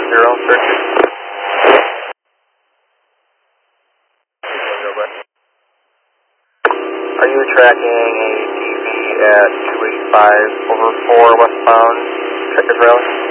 searching. Are you tracking a TV at 285/4 westbound? Check his rally.